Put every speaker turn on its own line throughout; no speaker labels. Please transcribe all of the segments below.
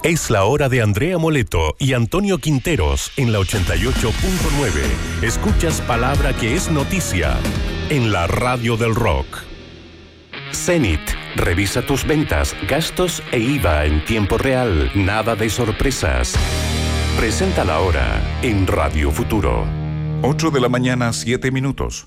Es la hora de Andrea Moleto y Antonio Quinteros en la 88.9. Escuchas palabra que es noticia en la radio del rock. Zenith. Revisa tus ventas, gastos e IVA en tiempo real. Nada de sorpresas. Presenta la hora en Radio Futuro.
8 de la mañana, 7 minutos.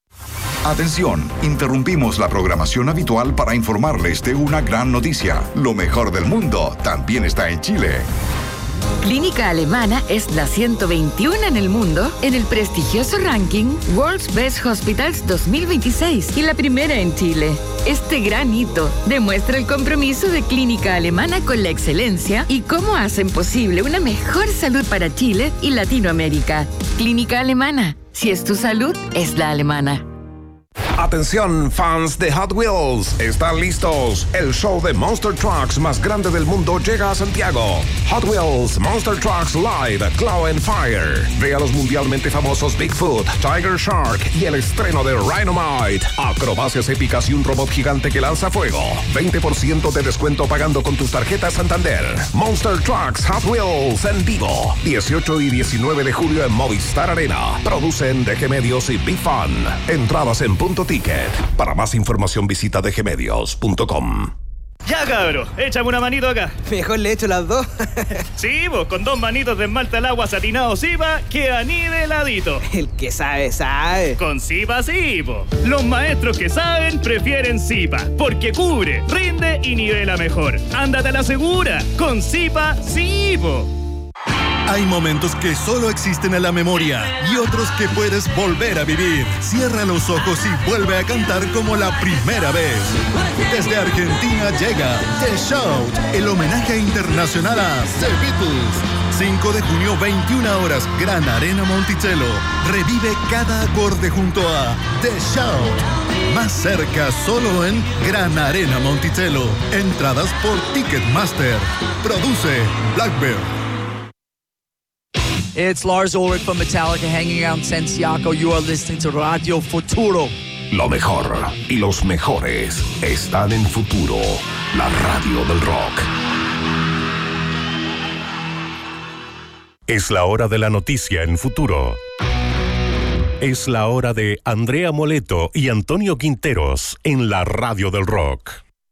Atención, interrumpimos la programación habitual para informarles de una gran noticia. Lo mejor del mundo también está en Chile.
Clínica Alemana es la 121 en el mundo en el prestigioso ranking World's Best Hospitals 2026 y la primera en Chile. Este gran hito demuestra el compromiso de Clínica Alemana con la excelencia y cómo hacen posible una mejor salud para Chile y Latinoamérica. Clínica Alemana, si es tu salud, es la alemana.
Atención, fans de Hot Wheels, ¿están listos? El show de Monster Trucks más grande del mundo llega a Santiago. Hot Wheels Monster Trucks Live Claw and Fire. Ve a los mundialmente famosos Bigfoot, Tiger Shark y el estreno de Rhinomite. Acrobacias épicas y un robot gigante que lanza fuego. 20% de descuento pagando con tus tarjetas Santander. Monster Trucks Hot Wheels en vivo. 18 y 19 de julio en Movistar Arena. Producen DG Medios y Big Fun. Entradas en Punto Ticket. Para más información visita dgmedios.com.
Ya, cabro, échame una manito acá.
Mejor le echo las dos.
Sí, vos, con 2 manitos de esmalte al agua satinado Zipa, queda niveladito.
El que sabe, sabe.
Con Zipa sí, po. Los maestros que saben prefieren Zipa, porque cubre, rinde y nivela mejor. Ándate a la segura, con Zipa sí, po.
Hay momentos que solo existen en la memoria y otros que puedes volver a vivir. Cierra los ojos y vuelve a cantar como la primera vez. Desde Argentina llega The Shout, el homenaje internacional a The Beatles. 5 de junio, 21 horas, Gran Arena Monticello. Revive cada acorde junto a The Shout. Más cerca solo en Gran Arena Monticello. Entradas por Ticketmaster. Produce Blackbeard.
It's Lars Ulrich from Metallica hanging out in Santiago. You are listening to Radio Futuro.
Lo mejor y los mejores están en Futuro, la radio del rock.
Es la hora de la noticia en Futuro. Es la hora de Andrea Moleto y Antonio Quinteros en la radio del rock.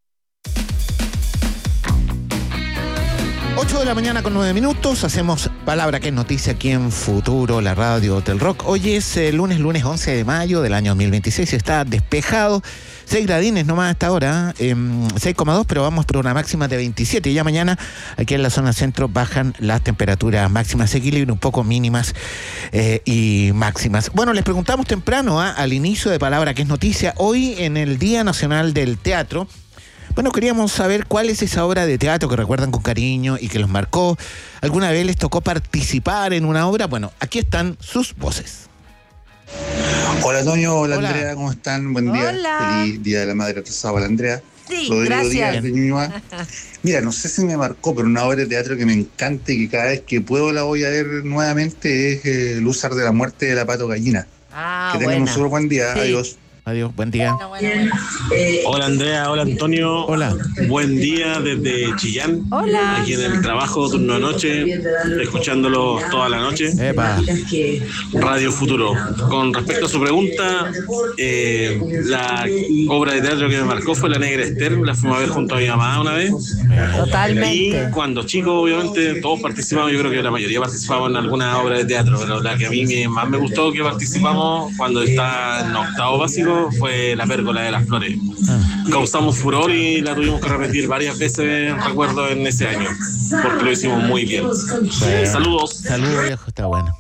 8 de la mañana con 9 minutos, hacemos palabra que es noticia aquí en Futuro, la radio del rock. Hoy es lunes 11 de mayo del año 2026, está despejado, 6 gradines nomás hasta ahora, 6,2, pero vamos por una máxima de 27. Y ya mañana aquí en la zona centro bajan las temperaturas máximas, se equilibran un poco mínimas y máximas. Bueno, les preguntamos temprano al inicio de palabra que es noticia, hoy en el Día Nacional del Teatro. Bueno, queríamos saber cuál es esa obra de teatro que recuerdan con cariño y que los marcó. ¿Alguna vez les tocó participar en una obra? Bueno, aquí están sus voces.
Hola, Toño. Hola, Andrea. ¿Cómo están? Buen día.
Hola.
Feliz Día de la Madre atrasado para Andrea.
Sí,
Rodrigo
gracias.
Díaz de Ñuñoa. Mira, no sé si me marcó, pero una obra de teatro que me encanta y que cada vez que puedo la voy a ver nuevamente es Lúzar de la muerte de la Pato Gallina.
Ah,
que tengan un súper buen día.
Sí.
Adiós.
Adiós, buen día.
Bueno.
Hola Andrea, hola Antonio.
Hola.
Buen día desde Chillán.
Hola.
Aquí en el trabajo, turno de noche, escuchándolo toda la noche.
Epa.
Radio Futuro. Con respecto a su pregunta, la obra de teatro que me marcó fue La Negra Esther. La fuimos a ver junto a mi mamá una vez.
Totalmente.
Y cuando chicos, obviamente, todos participamos. Yo creo que la mayoría participamos en alguna obra de teatro, pero la que a mí más me gustó que participamos cuando estaba en octavo básico fue La Pérgola de las Flores. Causamos furor y la tuvimos que repetir varias veces, recuerdo, en ese año, porque lo hicimos muy bien. Saludos.
Saludos, viejo, está bueno.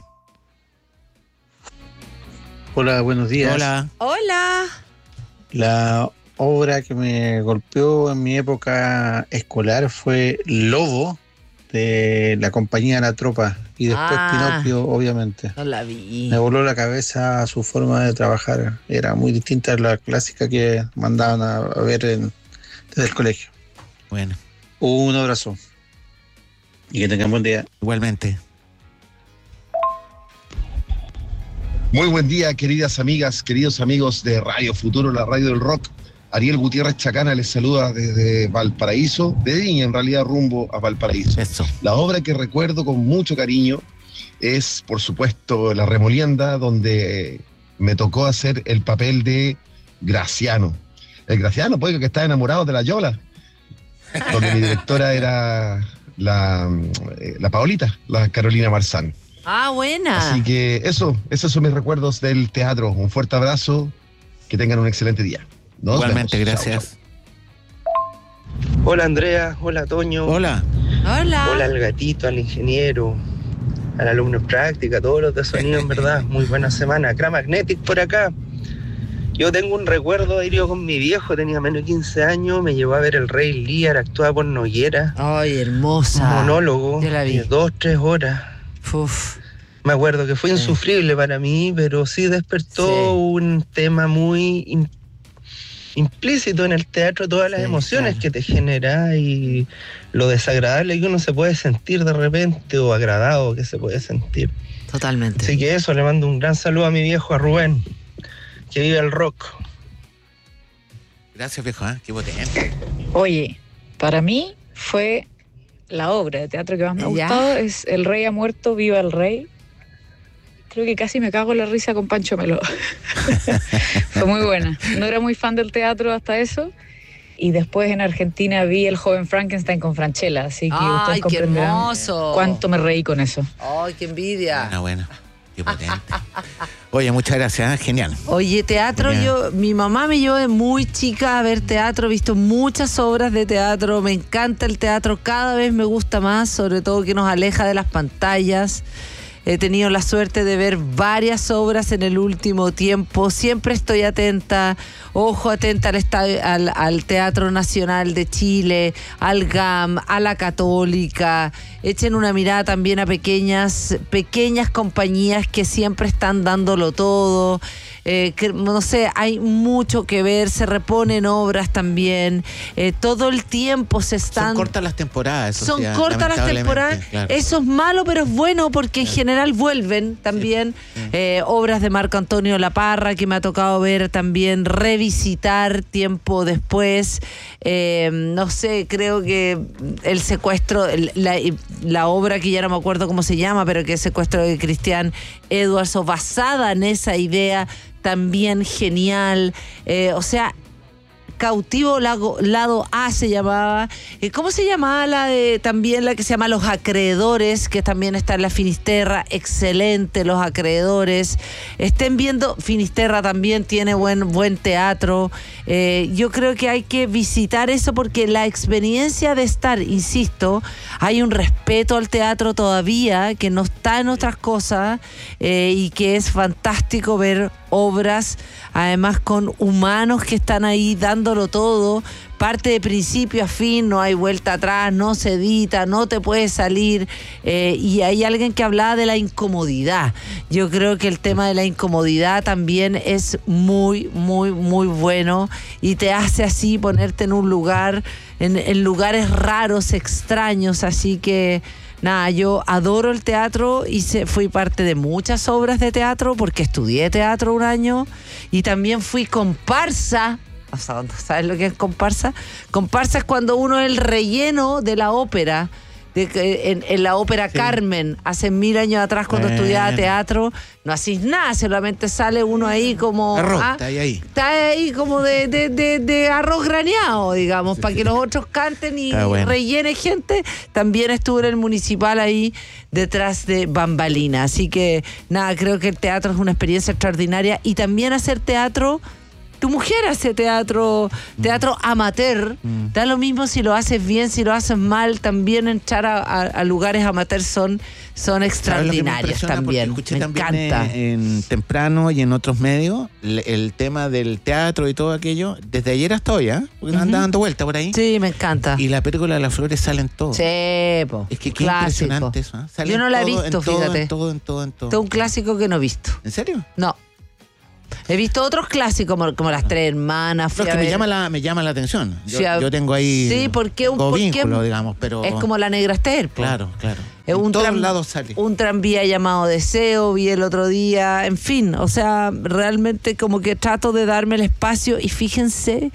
Hola, buenos días.
Hola.
Hola.
La obra que me golpeó en mi época escolar fue Lobo, de la compañía La Tropa, y después Pinocchio, obviamente.
No la vi.
Me voló la cabeza su forma de trabajar. Era muy distinta a la clásica que mandaban a ver desde el colegio.
Bueno.
Un abrazo. Y que tengan buen día.
Igualmente.
Muy buen día, queridas amigas, queridos amigos de Radio Futuro, la radio del rock.
Ariel Gutiérrez Chacana les saluda desde Valparaíso, de Viña en realidad, rumbo a Valparaíso.
Eso.
La obra que recuerdo con mucho cariño es, por supuesto, La Remolienda, donde me tocó hacer el papel de Graciano. El Graciano, pues, que está enamorado de la Yola, donde mi directora era la Paolita, la Carolina Marzán.
Ah, buena.
Así que esos son mis recuerdos del teatro. Un fuerte abrazo, que tengan un excelente día. Nos
Igualmente,
vemos.
gracias.
Chau.
Hola Andrea, hola Toño.
Hola.
Hola.
Hola al gatito, al ingeniero, al alumno en práctica, a todos los de sonido, en verdad. Muy buena semana. Cramagnetic por acá. Yo tengo un recuerdo de ir con mi viejo, tenía menos de 15 años, me llevó a ver El Rey Lear, actuada por Noguera.
Ay, hermosa.
Un monólogo
Yo la vi.
de 2-3 horas.
Uf.
Me acuerdo que fue insufrible para mí, pero sí despertó un tema muy implícito en el teatro, todas las emociones que te genera y lo desagradable que uno se puede sentir de repente o agradado que se puede sentir.
Totalmente.
Así que eso, le mando un gran saludo a mi viejo, a Rubén, que vive el rock.
Gracias, viejo, qué potente.
Oye, para mí fue la obra de teatro que más me ha gustado, es El Rey ha muerto, viva el rey. Creo que casi me cago en la risa con Pancho Meló. Fue muy buena. No era muy fan del teatro hasta eso. Y después en Argentina vi El joven Frankenstein con Francella. Así que ustedes
¡ay, qué
comprenderán
hermoso!
cuánto me reí con eso.
¡Ay, qué envidia!
Bueno, qué potente. Oye, muchas gracias, genial.
Oye, teatro, mi mamá me llevó de muy chica a ver teatro, he visto muchas obras de teatro, me encanta el teatro, cada vez me gusta más, sobre todo que nos aleja de las pantallas. He tenido la suerte de ver varias obras en el último tiempo. Siempre estoy atenta, ojo atenta al Teatro Nacional de Chile, al GAM, a la Católica. Echen una mirada también a pequeñas compañías que siempre están dándolo todo. No sé, hay mucho que ver, se reponen obras también. Todo el tiempo se están...
Son cortas las temporadas.
Son cortas las temporadas. Claro. Eso es malo, pero es bueno porque en general vuelven también. Obras de Marco Antonio Laparra que me ha tocado ver también, revisitar tiempo después. No sé, creo que el secuestro, la obra que ya no me acuerdo cómo se llama, pero que es Secuestro de Christian Edwards, o basada en esa idea, también genial. O sea, Cautivo Lado A se llamaba. ¿Cómo se llamaba también la que se llama Los Acreedores, que también está en la Finisterra? Excelente, Los Acreedores. Estén viendo, Finisterra también tiene buen teatro. Yo creo que hay que visitar eso porque la experiencia de estar, insisto, hay un respeto al teatro todavía que no está en otras cosas, y que es fantástico ver obras, además con humanos que están ahí dándolo todo, parte de principio a fin, no hay vuelta atrás, no se edita, no te puedes salir, y hay alguien que hablaba de la incomodidad. Yo creo que el tema de la incomodidad también es muy, muy, muy bueno y te hace así ponerte en un lugar, en lugares raros, extraños, así que... Nada, yo adoro el teatro y fui parte de muchas obras de teatro porque estudié teatro un año y también fui comparsa. ¿Sabes lo que es comparsa? Comparsa es cuando uno es el relleno de la ópera. En la ópera Carmen, hace 1000 años atrás cuando estudiaba teatro, no hacís nada, solamente sale uno ahí como...
Arroz, está
ahí como de arroz graneado, digamos, para que los otros canten y rellene gente. También estuve en el municipal ahí detrás de bambalina. Así que nada, creo que el teatro es una experiencia extraordinaria y también hacer teatro... Tu mujer hace teatro amateur, da lo mismo si lo haces bien, si lo haces mal, también entrar a lugares amateur son extraordinarios también.
Escuché
me
también
encanta.
En Temprano y en otros medios el tema del teatro y todo aquello, desde ayer hasta hoy, porque anda dando vuelta por ahí.
Sí, me encanta.
Y la Pérgola de las Flores salen todos.
Sí, po.
Es que qué
Clásico.
impresionante eso.
Yo no la he visto, fíjate.
En todo.
Esto es un clásico que no he visto.
¿En serio?
No. He visto otros clásicos como Las Tres Hermanas.
No, es que me llama la atención. Yo tengo ahí vínculo, digamos, pero...
Es como La Negra Esther.
Claro.
En
todos lados sale.
Un tranvía llamado Deseo, vi el otro día. En fin, o sea, realmente como que trato de darme el espacio y fíjense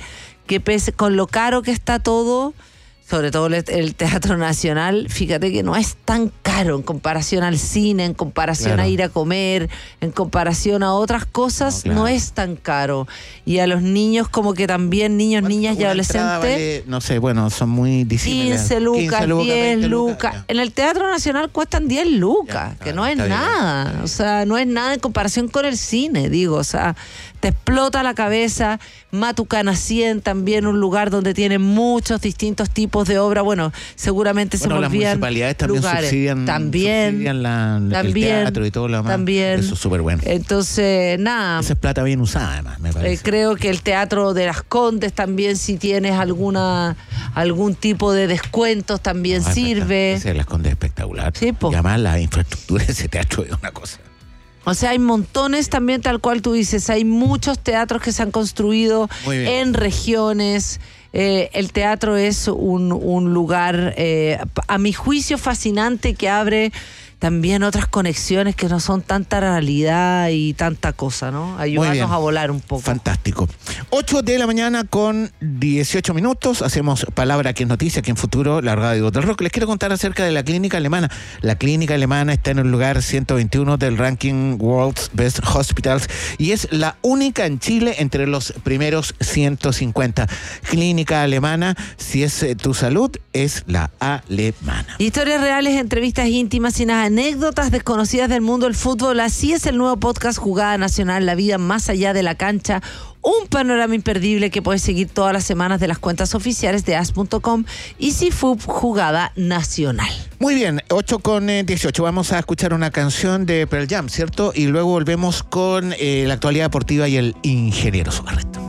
que pese con lo caro que está todo, sobre todo el Teatro Nacional, fíjate que no es tan caro en comparación al cine, en comparación a ir a comer, en comparación a otras cosas, no es tan caro. Y a los niños como que también, niños, niñas y adolescentes...
Vale, no sé, bueno, son muy disímiles.
15 lucas, 10 lucas. En el Teatro Nacional cuestan 10 lucas, que no es nada. Bien. O sea, no es nada en comparación con el cine, digo. O sea, te explota la cabeza. Matucana 100, también un lugar donde tiene muchos distintos tipos de obra. Bueno, seguramente se volvían
las municipalidades también
lugares.
subsidian el teatro y todo lo demás.
También.
Eso es súper bueno.
Entonces, nada.
Esa es plata bien usada, además, me parece.
Creo que el Teatro de las Condes también, si tienes algún tipo de descuentos, también sirve.
Ese de las Condes es espectacular.
Sí,
y además la infraestructura de ese teatro es una cosa.
O sea, hay montones también, tal cual tú dices, hay muchos teatros que se han construido en regiones. El teatro es un lugar, a mi juicio, fascinante, que abre también otras conexiones que no son tanta realidad y tanta cosa, ¿no? Ayudarnos a volar un poco.
Fantástico. 8 de la mañana con 18 minutos. Hacemos Palabra que es noticia, que en futuro la radio del rock. Les quiero contar acerca de la clínica alemana. La clínica alemana está en el lugar 121 del ranking World's Best Hospitals y es la única en Chile entre los primeros 150. Clínica alemana, si es tu salud, es la alemana.
Historias reales, entrevistas íntimas y anécdotas desconocidas del mundo del fútbol. Así es el nuevo podcast Jugada Nacional, la vida más allá de la cancha. Un panorama imperdible que puedes seguir todas las semanas de las cuentas oficiales de as.com y CIFUB Jugada Nacional.
Muy bien, 8 con 18. Vamos a escuchar una canción de Pearl Jam, ¿cierto? Y luego volvemos con la actualidad deportiva y el ingeniero Socarreto.